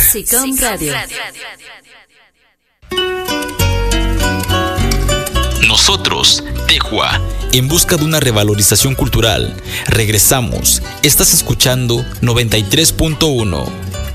SICOM Radio. Nosotros, Tejua, en busca de una revalorización cultural. Regresamos. Estás escuchando 93.1.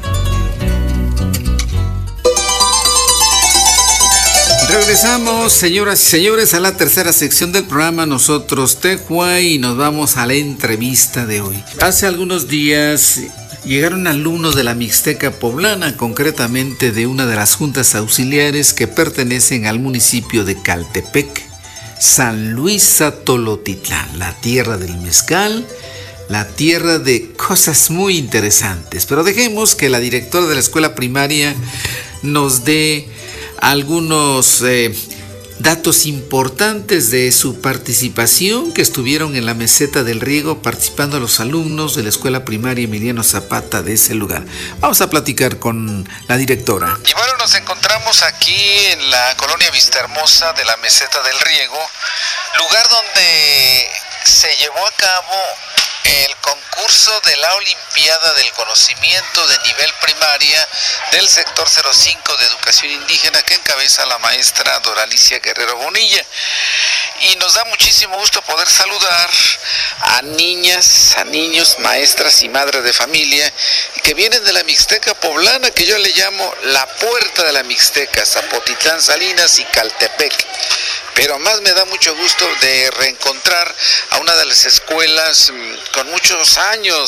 Regresamos, señoras y señores, a la tercera sección del programa Nosotros Tejua, y nos vamos a la entrevista de hoy. Hace algunos días llegaron alumnos de la Mixteca Poblana, concretamente de una de las juntas auxiliares que pertenecen al municipio de Caltepec, San Luis Atolotitlán, la tierra del mezcal, la tierra de cosas muy interesantes. Pero dejemos que la directora de la escuela primaria nos dé algunos datos importantes de su participación, que estuvieron en la meseta del riego participando los alumnos de la escuela primaria Emiliano Zapata de ese lugar. Vamos a platicar con la directora. Y bueno, nos encontramos aquí en la colonia Vistahermosa de la meseta del riego, lugar donde se llevó a cabo el concurso de la Olimpiada del Conocimiento de nivel primaria del sector 05 de Educación Indígena, que encabeza la maestra Doralicia Guerrero Bonilla. Y nos da muchísimo gusto poder saludar a niñas, a niños, maestras y madres de familia que vienen de la Mixteca Poblana, que yo le llamo la puerta de la Mixteca, Zapotitlán, Salinas y Caltepec. Pero más me da mucho gusto de reencontrar a una de las escuelas con muchos años